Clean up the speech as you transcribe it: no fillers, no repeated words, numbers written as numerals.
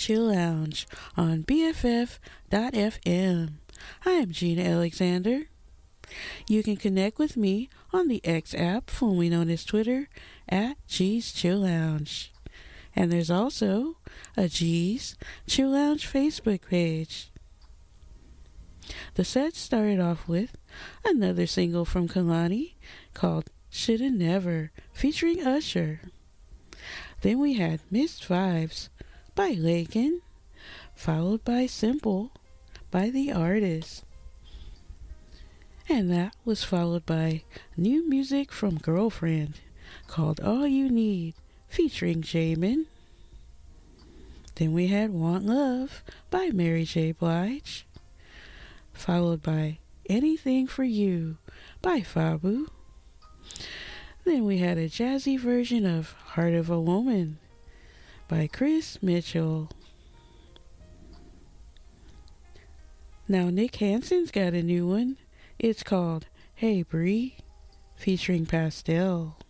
Chill Lounge on BFF.FM. I am Gina Alexander. You can connect with me on the X app, formerly known as Twitter, at G's Chill Lounge. And there's also a G's Chill Lounge Facebook page. The set started off with another single from Kehlani called Shoulda Never, featuring Usher. Then we had Missed Vibes by Lakin, followed by Simple by The Artist. And that was followed by new music from Girlfriend called All You Need, featuring Jamin. Then we had Want Love by Mary J. Blige, followed by Anything for You by Fabu. Then we had a jazzy version of Heart of a Woman by Chris Mitchell. Now Nick Hanson's got a new one. It's called Hey Bree, featuring Pastel.